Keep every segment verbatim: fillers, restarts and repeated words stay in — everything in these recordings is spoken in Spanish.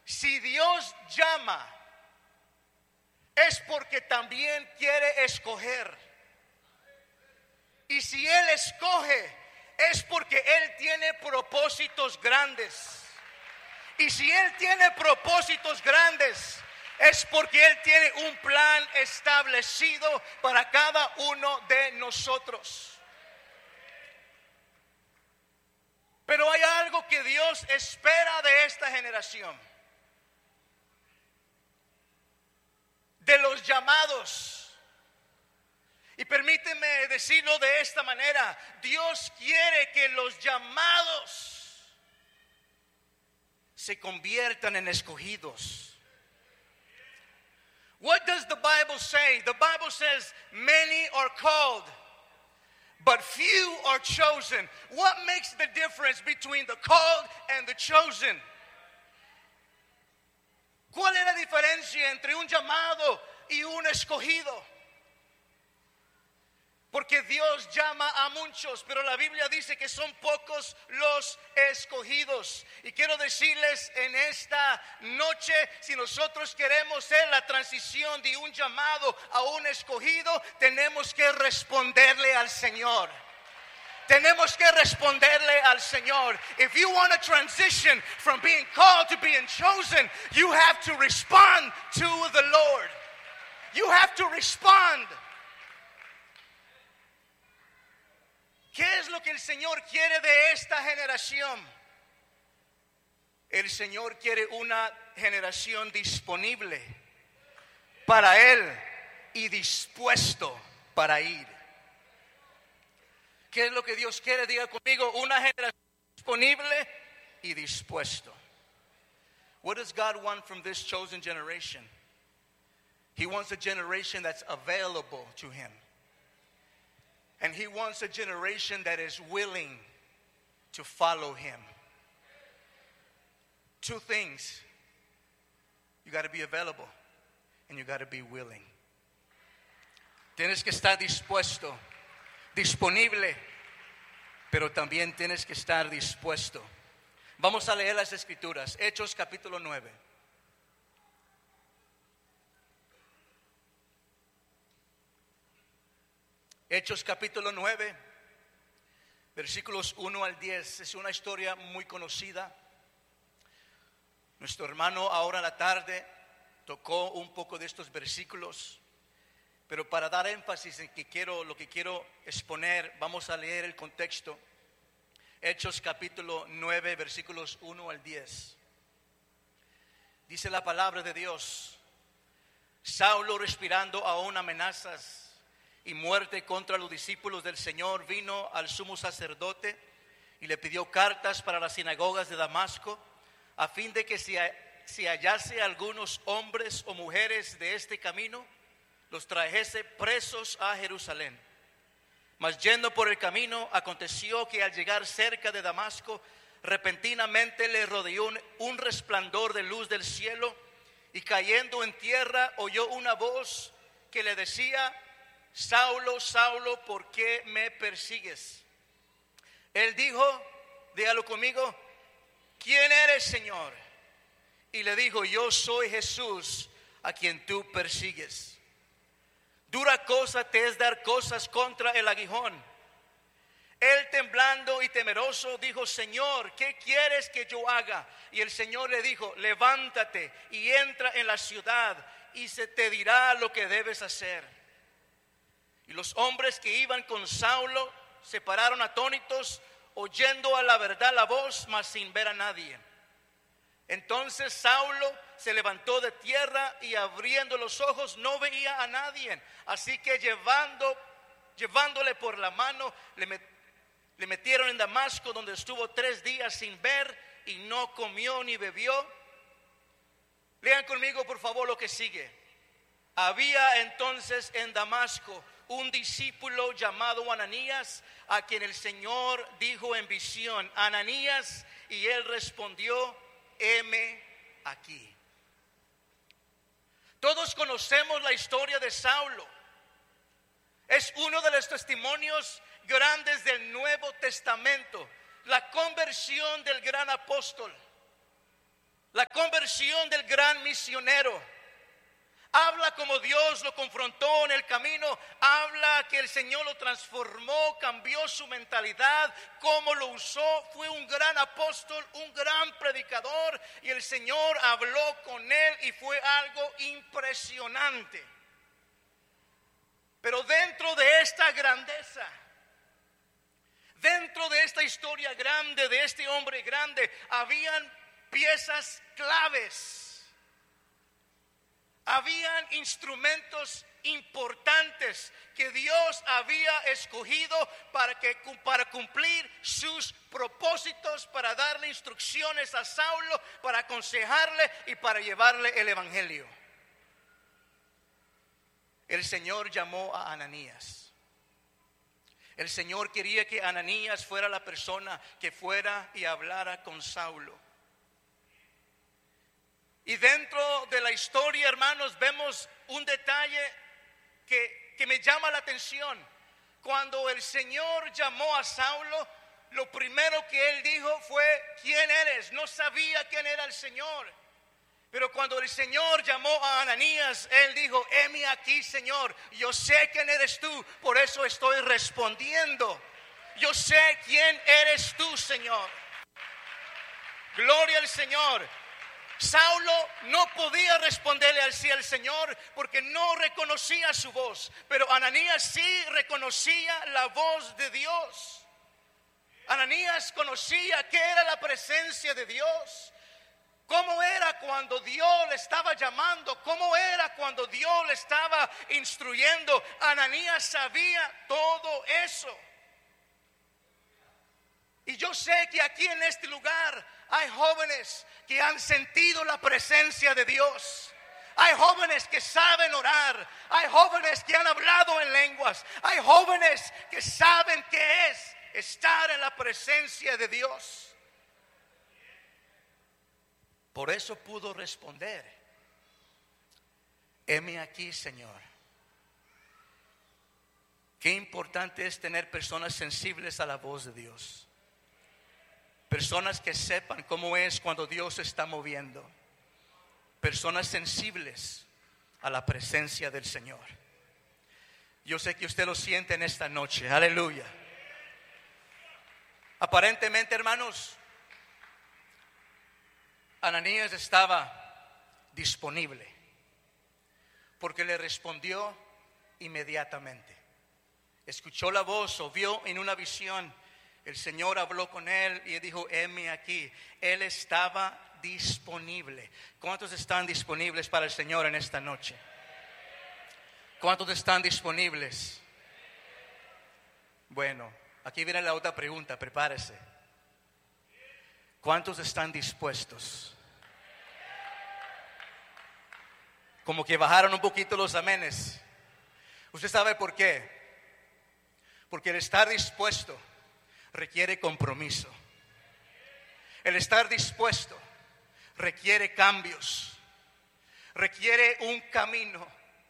Si Dios llama, es porque también quiere escoger. Y si Él escoge, es porque Él tiene propósitos grandes. Y si Él tiene propósitos grandes, es porque Él tiene un plan establecido para cada uno de nosotros. Pero hay algo que Dios espera de esta generación. De los llamados. Y permíteme decirlo de esta manera: Dios quiere que los llamados se conviertan en escogidos. What does the Bible say? The Bible says many are called, but few are chosen. What makes the difference between the called and the chosen? ¿Cuál es la diferencia entre un llamado y un escogido? Porque Dios llama a muchos, pero la Biblia dice que son pocos los escogidos. Y quiero decirles en esta noche, si nosotros queremos ser la transición de un llamado a un escogido, tenemos que responderle al Señor. Tenemos que responderle al Señor. If you want to transition from being called to being chosen, you have to respond to the Lord. You have to respond. ¿Qué es lo que el Señor quiere de esta generación? El Señor quiere una generación disponible para Él y dispuesto para ir. ¿Qué es lo que Dios quiere? Diga conmigo: una generación disponible y dispuesto. What does God want from this chosen generation? He wants a generation that's available to Him. And He wants a generation that is willing to follow Him. Two things. You got to be available and you got to be willing. Tienes que estar dispuesto, disponible, pero también tienes que estar dispuesto. Vamos a leer las Escrituras. Hechos capítulo nueve. Hechos capítulo nueve, versículos uno al diez. Es una historia muy conocida. Nuestro hermano ahora en la tarde tocó un poco de estos versículos, pero para dar énfasis en que quiero, lo que quiero exponer, vamos a leer el contexto. Hechos capítulo nueve, versículos uno al diez. Dice la palabra de Dios: Saulo, respirando aún amenazas y muerte contra los discípulos del Señor, vino al sumo sacerdote y le pidió cartas para las sinagogas de Damasco, a fin de que si, si hallase algunos hombres o mujeres de este camino, los trajese presos a Jerusalén. Mas yendo por el camino, aconteció que al llegar cerca de Damasco, repentinamente le rodeó un, un resplandor de luz del cielo, y cayendo en tierra oyó una voz que le decía: Saulo, Saulo, ¿por qué me persigues? Él dijo, dígalo conmigo: ¿quién eres, Señor? Y le dijo: yo soy Jesús, a quien tú persigues. Dura cosa te es dar cosas contra el aguijón. Él, temblando y temeroso, dijo: Señor, ¿qué quieres que yo haga? Y el Señor le dijo: levántate y entra en la ciudad, y se te dirá lo que debes hacer. Y los hombres que iban con Saulo se pararon atónitos, oyendo a la verdad la voz, mas sin ver a nadie. Entonces Saulo se levantó de tierra y abriendo los ojos no veía a nadie. Así que llevando, llevándole por la mano, le, met, le metieron en Damasco, donde estuvo tres días sin ver y no comió ni bebió. Lean conmigo por favor lo que sigue. Había entonces en Damasco un discípulo llamado Ananías, a quien el Señor dijo en visión: Ananías, y él respondió: heme aquí. Todos conocemos la historia de Saulo. Es uno de los testimonios grandes del Nuevo Testamento, la conversión del gran apóstol. La conversión del gran misionero. Habla como Dios lo confrontó en el camino. Habla que el Señor lo transformó, cambió su mentalidad, cómo lo usó. Fue un gran apóstol, un gran predicador. Y el Señor habló con él y fue algo impresionante. Pero dentro de esta grandeza, dentro de esta historia grande, de este hombre grande, habían piezas claves. Habían instrumentos importantes que Dios había escogido para, que, para cumplir sus propósitos, para darle instrucciones a Saulo, para aconsejarle y para llevarle el evangelio. El Señor llamó a Ananías. El Señor quería que Ananías fuera la persona que fuera y hablara con Saulo. Y dentro de la historia, hermanos, vemos un detalle que, que me llama la atención. Cuando el Señor llamó a Saulo, lo primero que él dijo fue: ¿quién eres? No sabía quién era el Señor. Pero cuando el Señor llamó a Ananías, él dijo: heme aquí, Señor, yo sé quién eres tú, por eso estoy respondiendo. Yo sé quién eres tú, Señor. Gloria al Señor. Saulo no podía responderle así al Señor porque no reconocía su voz, pero Ananías sí reconocía la voz de Dios. Ananías conocía qué era la presencia de Dios, cómo era cuando Dios le estaba llamando, cómo era cuando Dios le estaba instruyendo. Ananías sabía todo eso. Y yo sé que aquí en este lugar hay jóvenes que han sentido la presencia de Dios. Hay jóvenes que saben orar. Hay jóvenes que han hablado en lenguas. Hay jóvenes que saben qué es estar en la presencia de Dios. Por eso pudo responder: heme aquí, Señor. Qué importante es tener personas sensibles a la voz de Dios. Personas que sepan cómo es cuando Dios se está moviendo. Personas sensibles a la presencia del Señor. Yo sé que usted lo siente en esta noche. Aleluya. Aparentemente, hermanos, Ananías estaba disponible porque le respondió inmediatamente. Escuchó la voz o vio en una visión. El Señor habló con él y dijo: heme aquí. Él estaba disponible. ¿Cuántos están disponibles para el Señor en esta noche? ¿Cuántos están disponibles? Bueno, aquí viene la otra pregunta, prepárese. ¿Cuántos están dispuestos? Como que bajaron un poquito los amenes. ¿Usted sabe por qué? Porque el estar dispuesto requiere compromiso. El estar dispuesto requiere cambios, requiere un camino.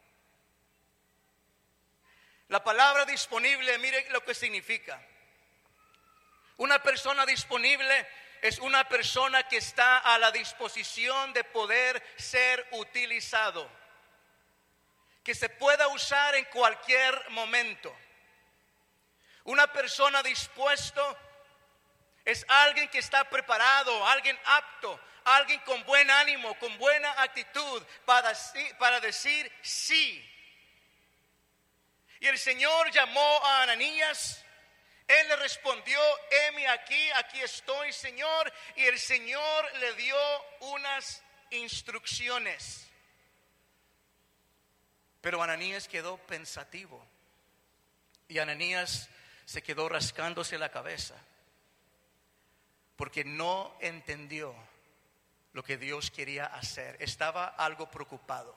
La palabra disponible, mire lo que significa. Una persona disponible es una persona que está a la disposición de poder ser utilizado, que se pueda usar en cualquier momento. Una persona dispuesto es alguien que está preparado, alguien apto, alguien con buen ánimo, con buena actitud para, para decir sí. Y el Señor llamó a Ananías. Él le respondió: heme aquí, aquí estoy, Señor. Y el Señor le dio unas instrucciones. Pero Ananías quedó pensativo. Y Ananías se quedó rascándose la cabeza porque no entendió lo que Dios quería hacer. Estaba algo preocupado.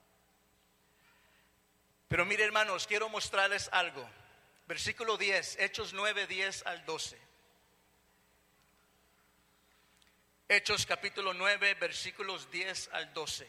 Pero mire, hermanos, quiero mostrarles algo. Versículo diez, Hechos nueve, diez al doce. Hechos capítulo nueve, versículos diez al doce.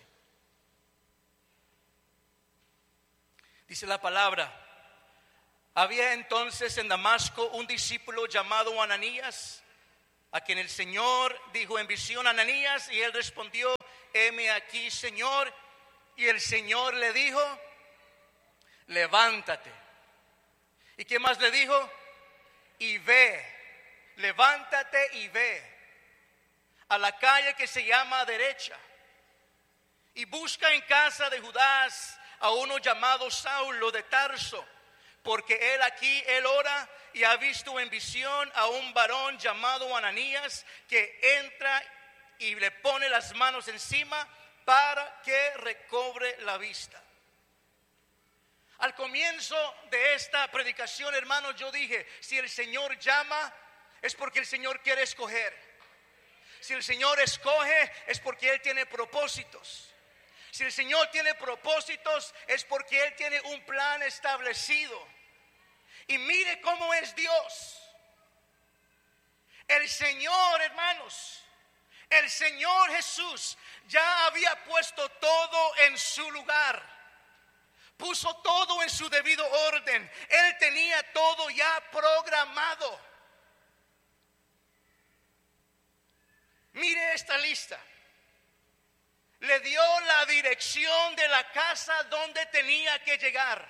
Dice la palabra: había entonces en Damasco un discípulo llamado Ananías, a quien el Señor dijo en visión a Ananías, y él respondió: heme aquí, Señor. Y el Señor le dijo: levántate. ¿Y qué más le dijo? Y ve. Levántate y ve a la calle que se llama Derecha, y busca en casa de Judas a uno llamado Saulo de Tarso, porque él aquí, él ora y ha visto en visión a un varón llamado Ananías, que entra y le pone las manos encima para que recobre la vista. Al comienzo de esta predicación, hermanos, yo dije: si el Señor llama, es porque el Señor quiere escoger. Si el Señor escoge, es porque Él tiene propósitos. Si el Señor tiene propósitos, es porque Él tiene un plan establecido. Y mire cómo es Dios. El Señor, hermanos, el Señor Jesús ya había puesto todo en su lugar. Puso todo en su debido orden. Él tenía todo ya programado. Mire esta lista. Le dio la dirección de la casa donde tenía que llegar.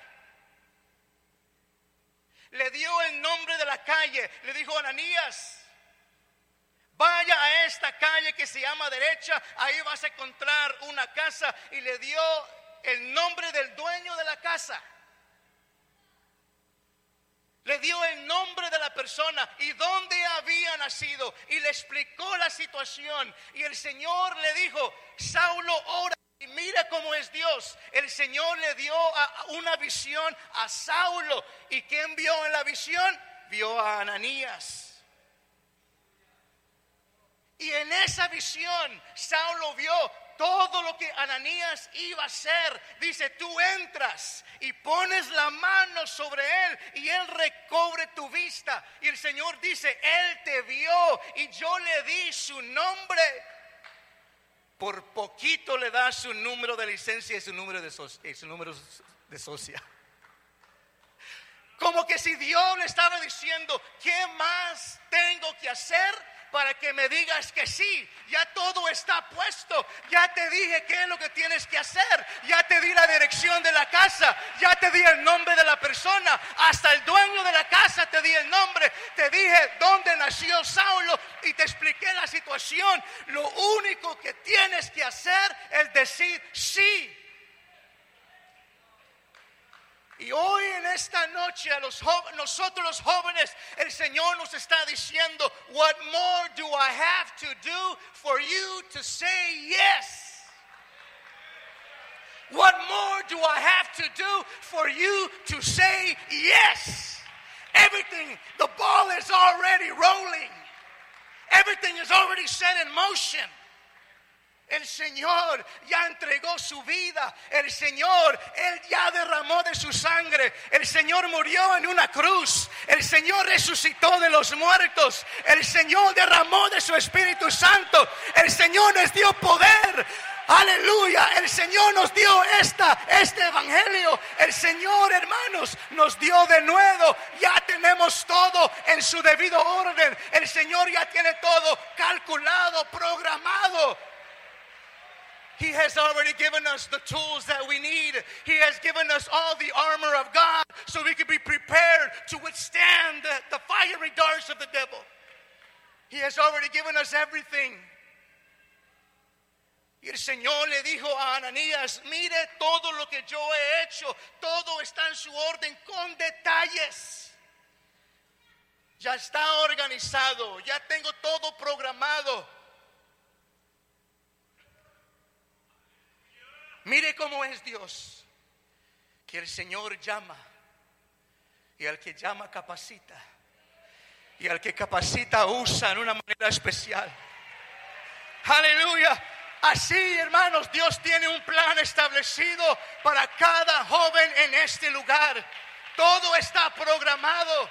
Le dio el nombre de la calle. Le dijo: Ananías, vaya a esta calle que se llama Derecha. Ahí vas a encontrar una casa. Y le dio el nombre del dueño de la casa. Le dio el nombre de la persona y dónde había nacido, y le explicó la situación. Y el Señor le dijo: Saulo, ora. Y mira cómo es Dios. El Señor le dio a una visión a Saulo. ¿Y quién vio en la visión? Vio a Ananías. Y en esa visión Saulo vio todo lo que Ananías iba a hacer. Dice: tú entras y pones la mano sobre él y él recobre tu vista. Y el Señor dice: él te vio y yo le di su nombre. Por poquito le da su número de licencia y su número de, so- y su número de socia. Como que si Dios le estaba diciendo: ¿qué más tengo que hacer para que me digas que sí? Ya todo está puesto. Ya te dije qué es lo que tienes que hacer. Ya te di la dirección de la casa. Ya te di el nombre de la persona. Hasta el dueño de la casa te di el nombre. Te dije dónde nació Saulo y te expliqué la situación. Lo único que tienes que hacer es decir sí. Y hoy en esta noche a los jo- nosotros los jóvenes, el Señor nos está diciendo: what more do I have to do for you to say yes? What more do I have to do for you to say yes? Everything, the ball is already rolling. Everything is already set in motion. El Señor ya entregó su vida. El Señor, Él ya derramó de su sangre. El Señor murió en una cruz. El Señor resucitó de los muertos. El Señor derramó de su Espíritu Santo. El Señor nos dio poder. Aleluya. El Señor nos dio esta, este evangelio. El Señor, hermanos, nos dio de nuevo. Ya tenemos todo en su debido orden. El Señor ya tiene todo calculado, programado. He has already given us the tools that we need. He has given us all the armor of God so we can be prepared to withstand the, the fiery darts of the devil. He has already given us everything. Y el Señor le dijo a Ananías: mire todo lo que yo he hecho. Todo está en su orden con detalles. Ya está organizado. Ya tengo todo programado. Mire cómo es Dios, que el Señor llama, y al que llama capacita, y al que capacita usa en una manera especial. Aleluya. Así, hermanos, Dios tiene un plan establecido para cada joven en este lugar. Todo está programado.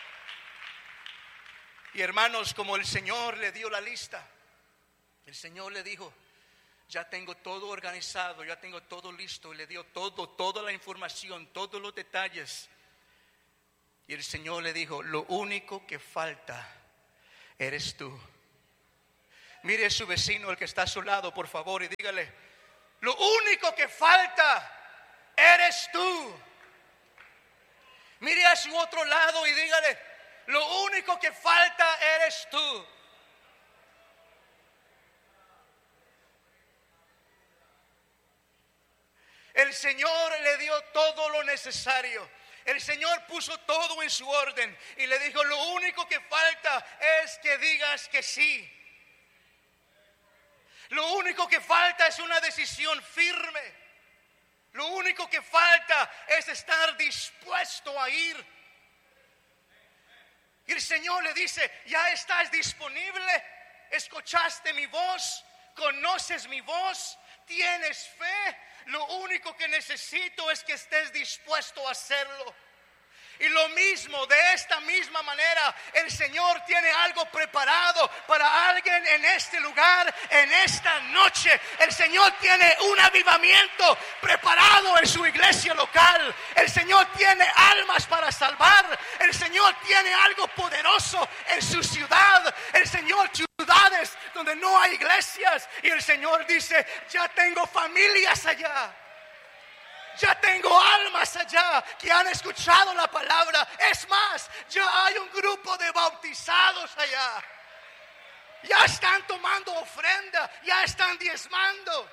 Y hermanos, como el Señor le dio la lista, el Señor le dijo: ya tengo todo organizado, ya tengo todo listo. Y le dio todo, toda la información, todos los detalles. Y el Señor le dijo: lo único que falta eres tú. Mire a su vecino, el que está a su lado, por favor, y dígale: lo único que falta eres tú. Mire a su otro lado y dígale: lo único que falta eres tú. El Señor le dio todo lo necesario. El Señor puso todo en su orden y le dijo: lo único que falta es que digas que sí. Lo único que falta es una decisión firme. Lo único que falta es estar dispuesto a ir. Y el Señor le dice: ya estás disponible, escuchaste mi voz, conoces mi voz, tienes fe. Lo único que necesito es que estés dispuesto a hacerlo. Y lo mismo, de esta misma manera, el Señor tiene algo preparado para alguien en este lugar, en esta noche. El Señor tiene un avivamiento preparado en su iglesia local. El Señor tiene almas para salvar. El Señor tiene algo poderoso en su ciudad. El Señor, ciudades donde no hay iglesias. Y el Señor dice: ya tengo familias allá. Ya tengo almas allá que han escuchado la palabra. Es más, ya hay un grupo de bautizados allá. Ya están tomando ofrenda, ya están diezmando.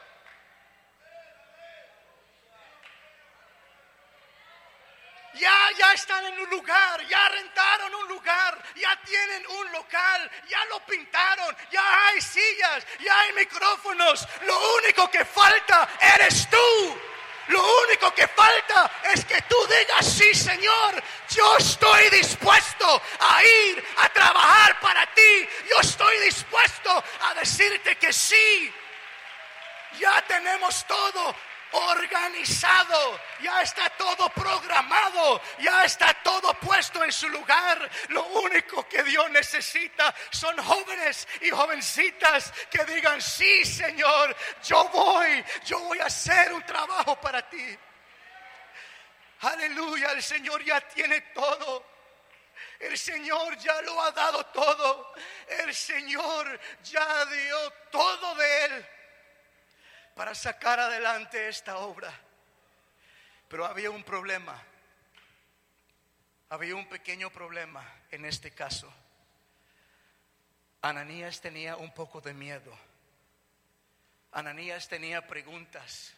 Ya, ya están en un lugar, ya rentaron un lugar, ya tienen un local, ya lo pintaron, ya hay sillas, ya hay micrófonos. Lo único que falta eres tú. Lo único que falta es que tú digas: sí, Señor, yo estoy dispuesto a ir a trabajar para ti. Yo estoy dispuesto a decirte que sí. Ya tenemos todo organizado, ya está todo programado, ya está todo puesto en su lugar. Lo único que Dios necesita son jóvenes y jovencitas que digan: sí, Señor, yo voy, yo voy a hacer un trabajo para ti. Aleluya, el Señor ya tiene todo. El Señor ya lo ha dado todo. El Señor ya dio todo de Él para sacar adelante esta obra. Pero había un problema. Había un pequeño problema en este caso. Ananías tenía un poco de miedo. Ananías tenía preguntas.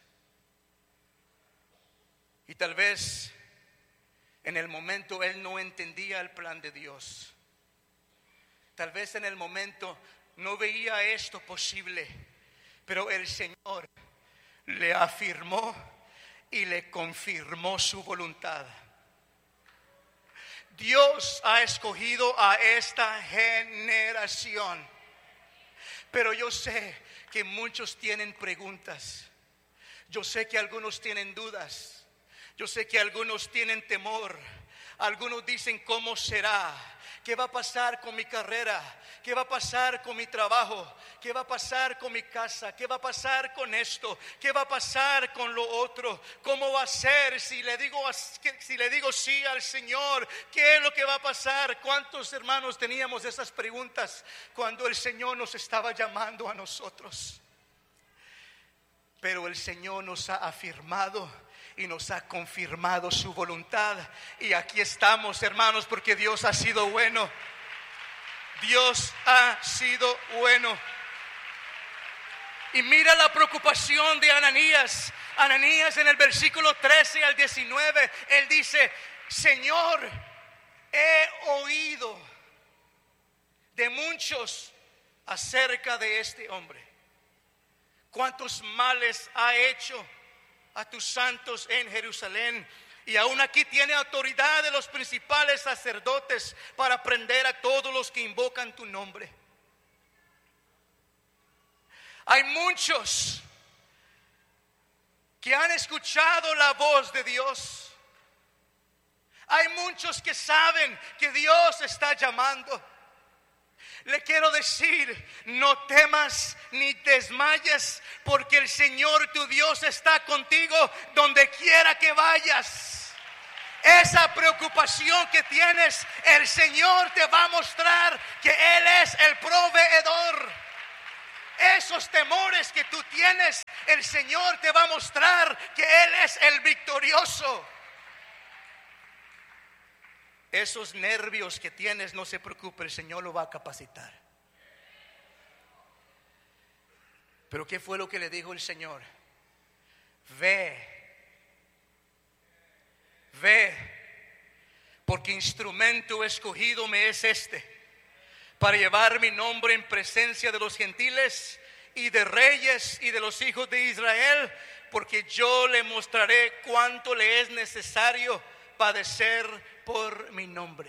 Y tal vez en el momento él no entendía el plan de Dios. Tal vez en el momento no veía esto posible. Pero el Señor le afirmó y le confirmó su voluntad. Dios ha escogido a esta generación. Pero yo sé que muchos tienen preguntas. Yo sé que algunos tienen dudas. Yo sé que algunos tienen temor. Algunos dicen: ¿cómo será? ¿Qué va a pasar con mi carrera? ¿Qué va a pasar con mi trabajo? ¿Qué va a pasar con mi casa? ¿Qué va a pasar con esto? ¿Qué va a pasar con lo otro? ¿Cómo va a ser si le digo, si le digo sí al Señor? ¿Qué es lo que va a pasar? ¿Cuántos hermanos teníamos esas preguntas cuando el Señor nos estaba llamando a nosotros? Pero el Señor nos ha afirmado y nos ha confirmado su voluntad. Y aquí estamos, hermanos, porque Dios ha sido bueno. Dios ha sido bueno. Y mira la preocupación de Ananías. Ananías en el versículo trece al diecinueve, él dice: Señor, he oído de muchos acerca de este hombre. Cuántos males ha hecho a tus santos en Jerusalén, y aún aquí tiene autoridad de los principales sacerdotes para prender a todos los que invocan tu nombre. Hay muchos que han escuchado la voz de Dios. Hay muchos que saben que Dios está llamando. Le quiero decir: no temas ni desmayes, porque el Señor tu Dios está contigo donde quiera que vayas. Esa preocupación que tienes, el Señor te va a mostrar que Él es el proveedor. Esos temores que tú tienes, el Señor te va a mostrar que Él es el victorioso. Esos nervios que tienes, no se preocupe, el Señor lo va a capacitar. Pero ¿qué fue lo que le dijo el Señor? Ve, ve, porque instrumento escogido me es este, para llevar mi nombre en presencia de los gentiles y de reyes y de los hijos de Israel, porque yo le mostraré cuánto le es necesario padecer por mi nombre.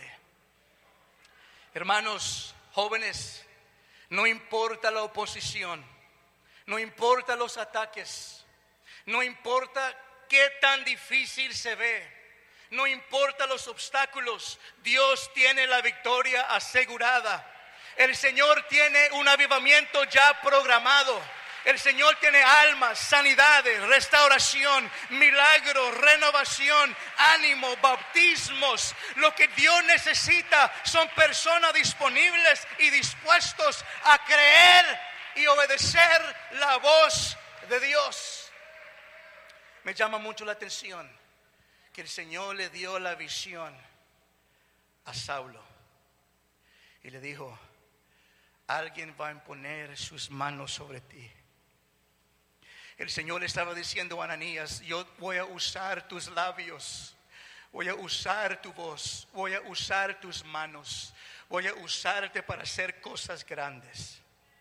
Hermanos jóvenes, no importa la oposición, no importa los ataques, no importa qué tan difícil se ve, no importa los obstáculos, Dios tiene la victoria asegurada. El Señor tiene un avivamiento ya programado. El Señor tiene almas, sanidades, restauración, milagros, renovación, ánimo, bautismos. Lo que Dios necesita son personas disponibles y dispuestos a creer y obedecer la voz de Dios. Me llama mucho la atención que el Señor le dio la visión a Saulo y le dijo: alguien va a imponer sus manos sobre ti. El Señor le estaba diciendo a Ananías: yo voy a usar tus labios, voy a usar tu voz, voy a usar tus manos, voy a usarte para hacer cosas grandes.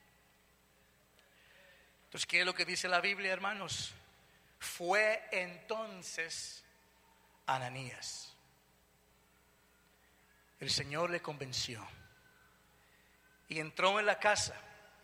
Entonces, ¿qué es lo que dice la Biblia, hermanos? Fue entonces Ananías. El Señor le convenció y entró en la casa,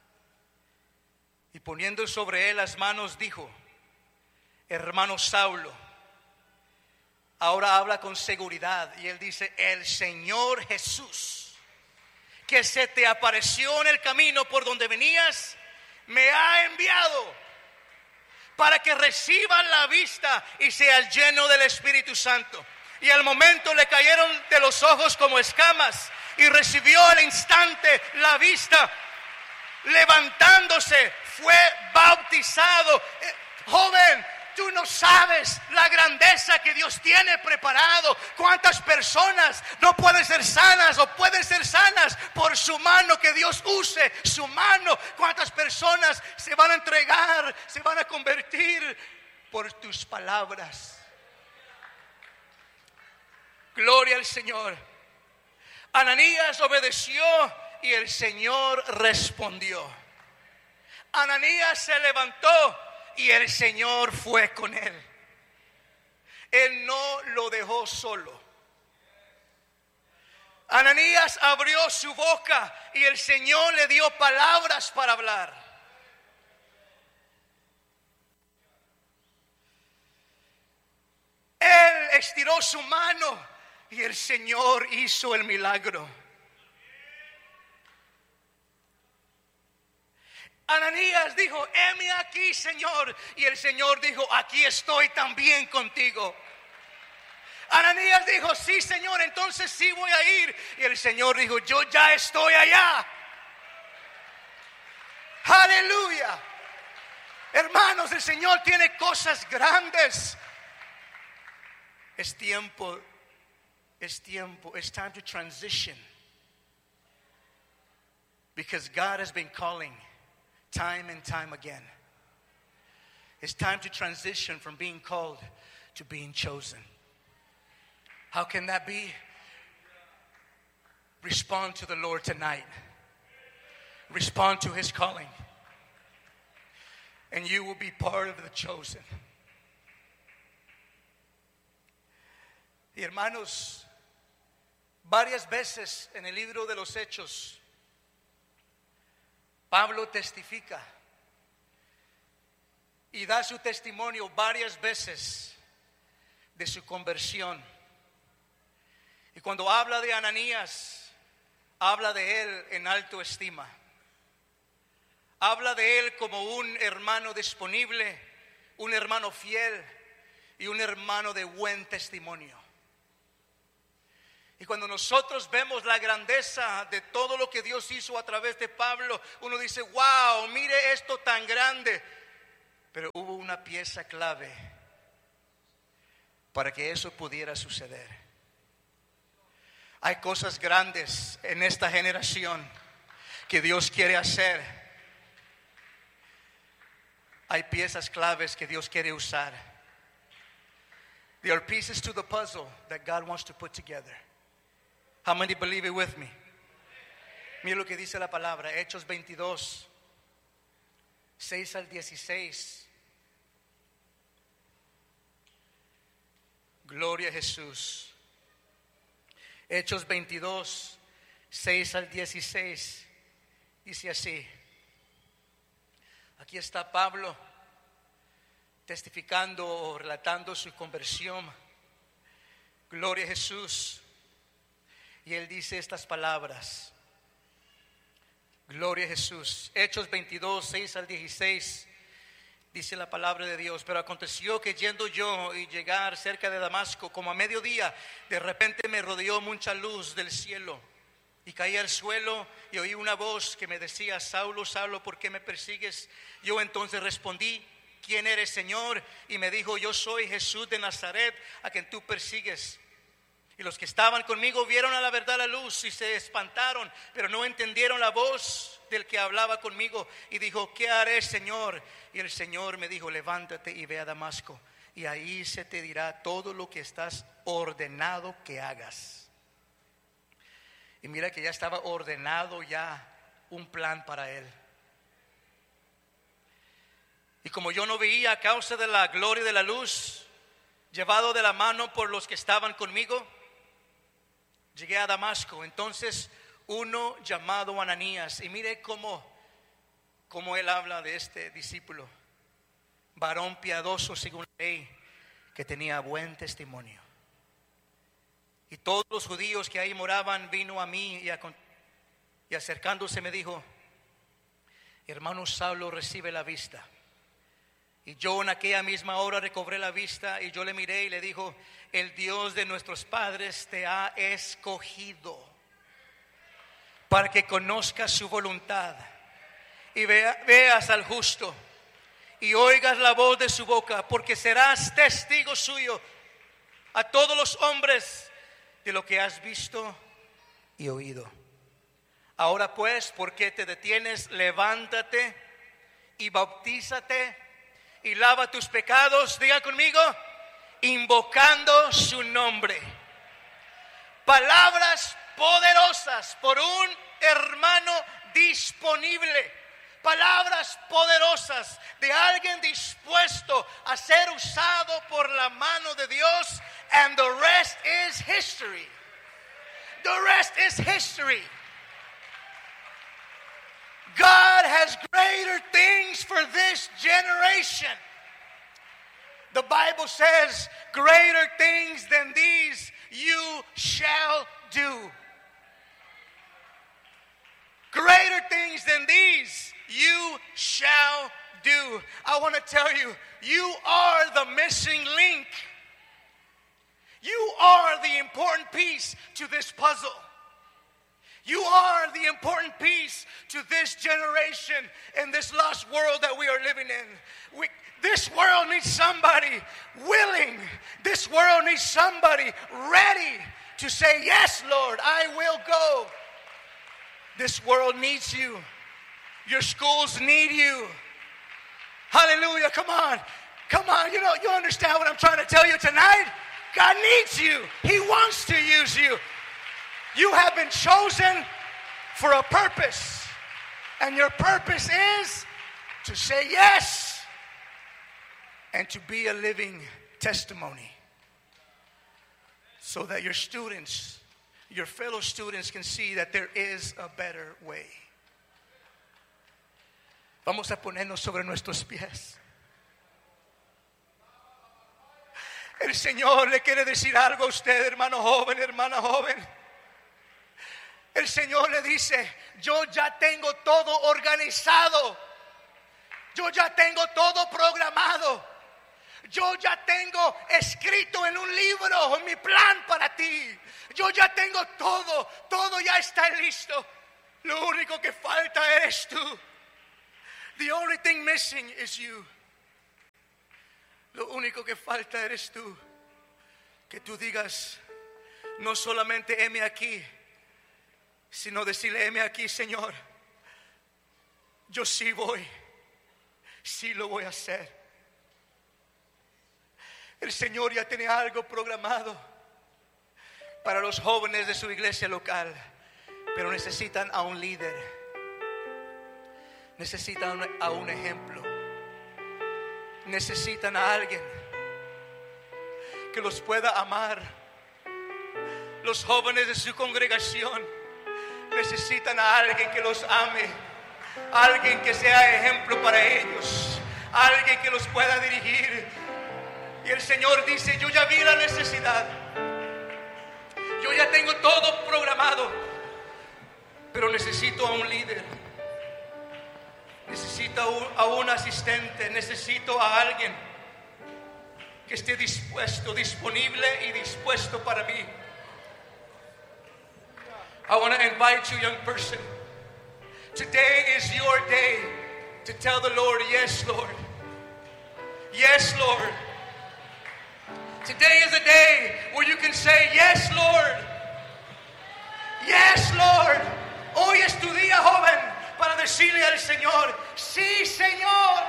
y poniendo sobre él las manos dijo: hermano Saulo. Ahora habla con seguridad y él dice: el Señor Jesús, que se te apareció en el camino por donde venías, me ha enviado para que recibas la vista y seas lleno del Espíritu Santo. Y al momento le cayeron de los ojos como escamas y recibió al instante la vista. Levantándose fue bautizado. Eh, joven, tú no sabes la grandeza que Dios tiene preparado. Cuántas personas no pueden ser sanas o pueden ser sanas por su mano, que Dios use su mano. Cuántas personas se van a entregar, se van a convertir por tus palabras. Gloria al Señor. Ananías obedeció y el Señor respondió. Ananías se levantó y el Señor fue con él. Él no lo dejó solo. Ananías abrió su boca y el Señor le dio palabras para hablar. Él estiró su mano y el Señor hizo el milagro. Ananías dijo: heme aquí, Señor. Y el Señor dijo: aquí estoy también contigo. Ananías dijo: sí, Señor, entonces sí voy a ir. Y el Señor dijo: yo ya estoy allá. Aleluya. Hermanos, el Señor tiene cosas grandes. Es tiempo, es tiempo, it's time to transition. Because God has been calling time and time again. It's time to transition from being called to being chosen. How can that be? Respond to the Lord tonight. Respond to His calling. And you will be part of the chosen. Y hermanos, varias veces en el libro de los Hechos, Pablo testifica y da su testimonio varias veces de su conversión. Y cuando habla de Ananías, habla de él en alto estima. Habla de él como un hermano disponible, un hermano fiel y un hermano de buen testimonio. Y cuando nosotros vemos la grandeza de todo lo que Dios hizo a través de Pablo, uno dice, wow, mire esto tan grande. Pero hubo una pieza clave para que eso pudiera suceder. Hay cosas grandes en esta generación que Dios quiere hacer. Hay piezas claves que Dios quiere usar. There are pieces to the puzzle that God wants to put together. How many believe it with me? Mira lo que dice la palabra, Hechos veintidós, seis al dieciséis. Gloria a Jesús. Hechos veintidós, seis al dieciséis. Dice así. Aquí está Pablo testificando o relatando su conversión. Gloria a Jesús. Y él dice estas palabras. Gloria a Jesús. Hechos veintidós, seis al dieciséis. Dice la palabra de Dios. Pero aconteció que yendo yo y llegar cerca de Damasco, como a mediodía, de repente me rodeó mucha luz del cielo. Y caí al suelo y oí una voz que me decía, Saulo, Saulo, ¿por qué me persigues? Yo entonces respondí, ¿quién eres, Señor? Y me dijo, yo soy Jesús de Nazaret, a quien tú persigues. Y los que estaban conmigo vieron a la verdad la luz y se espantaron, pero no entendieron la voz del que hablaba conmigo. Y dijo, ¿qué haré, Señor? Y el Señor me dijo, levántate y ve a Damasco, y ahí se te dirá todo lo que estás ordenado que hagas. Y mira que ya estaba ordenado ya un plan para él. Y como yo no veía a causa de la gloria de la luz, llevado de la mano por los que estaban conmigo, llegué a Damasco. Entonces uno llamado Ananías, y mire cómo, cómo él habla de este discípulo, varón piadoso según la ley, que tenía buen testimonio. Y todos los judíos que ahí moraban vino a mí y, a, y acercándose me dijo, hermano Saulo, recibe la vista. Y yo en aquella misma hora recobré la vista, y yo le miré y le dijo, el Dios de nuestros padres te ha escogido para que conozcas su voluntad y vea, veas al justo y oigas la voz de su boca, porque serás testigo suyo a todos los hombres de lo que has visto y oído. Ahora pues, ¿por qué te detienes? Levántate y bautízate y lava tus pecados, diga conmigo, invocando su nombre. Palabras poderosas por un hermano disponible. Palabras poderosas de alguien dispuesto a ser usado por la mano de Dios. And the rest is history. The rest is history. God has greater things for this generation. The Bible says, greater things than these you shall do. Greater things than these you shall do. I want to tell you, you are the missing link. You are the important piece to this puzzle. You are the important piece to this generation and this lost world that we are living in. We, this world needs somebody willing. This world needs somebody ready to say, yes, Lord, I will go. This world needs you. Your schools need you. Hallelujah. Come on. Come on. You know, you understand what I'm trying to tell you tonight? God needs you. He wants to use you. You have been chosen for a purpose. And your purpose is to say yes and to be a living testimony, so that your students, your fellow students can see that there is a better way. Vamos a ponernos sobre nuestros pies. El Señor le quiere decir algo a usted, hermano joven, hermana joven. El Señor le dice, yo ya tengo todo organizado. Yo ya tengo todo programado. Yo ya tengo escrito en un libro mi plan para ti. Yo ya tengo todo, todo ya está listo. Lo único que falta eres tú. The only thing missing is you. Lo único que falta eres tú. Que tú digas, no solamente heme aquí, sino decirle, heme aquí, Señor. Yo sí voy, sí lo voy a hacer. El Señor ya tiene algo programado para los jóvenes de su iglesia local, pero necesitan a un líder, necesitan a un ejemplo, necesitan a alguien que los pueda amar. Los jóvenes de su congregación necesitan a alguien que los ame, alguien que sea ejemplo para ellos, alguien que los pueda dirigir. Y el Señor dice, yo ya vi la necesidad, yo ya tengo todo programado, pero necesito a un líder, necesito a un, a un asistente, necesito a alguien que esté dispuesto, disponible y dispuesto para mí. I want to invite you, young person. Today is your day to tell the Lord, yes, Lord. Yes, Lord. Today is a day where you can say, yes, Lord. Yes, Lord. Hoy es tu día, joven, para decirle al Señor, sí, Señor.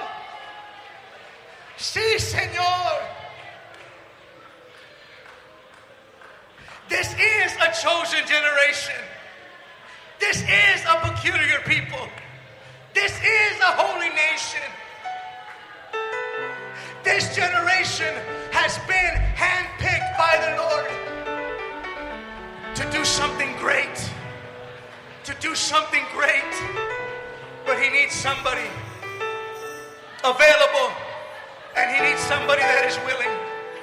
Sí, Señor. This is a chosen generation. This is a peculiar people. This is a holy nation. This generation has been handpicked by the Lord to do something great. To do something great. But He needs somebody available, and He needs somebody that is willing.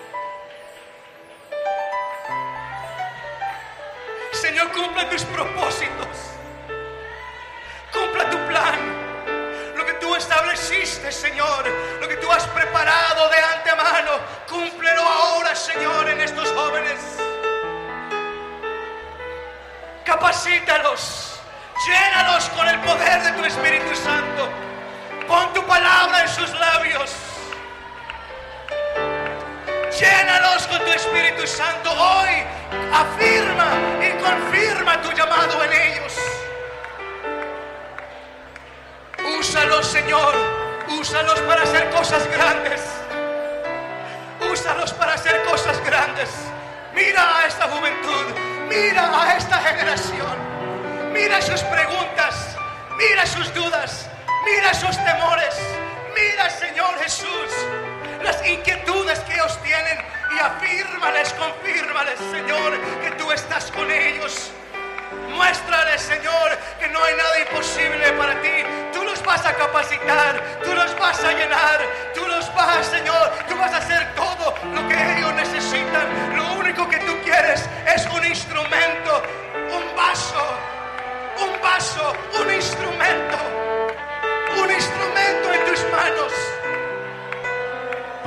Señor, cumple tus propósitos. Cumpla tu plan. Lo que tú estableciste, Señor, lo que tú has preparado de antemano, cúmplelo ahora, Señor, en estos jóvenes. Capacítalos, llénalos con el poder de tu Espíritu Santo. Pon tu palabra en sus labios. Llénalos con tu Espíritu Santo. Hoy afirma y confirma tu llamado en ellos. Úsalos, Señor. Úsalos para hacer cosas grandes. Úsalos para hacer cosas grandes. Mira a esta juventud. Mira a esta generación. Mira sus preguntas. Mira sus dudas. Mira sus temores. Mira, Señor Jesús, las inquietudes que ellos tienen, y afírmales, confírmales, Señor, que tú estás con ellos. Muéstrales, Señor, que no hay nada imposible para ti. Tú los vas a capacitar, tú los vas a llenar, tú los vas, Señor, tú vas a hacer todo lo que ellos necesitan. Lo único que tú quieres es un instrumento, un vaso, un vaso, un instrumento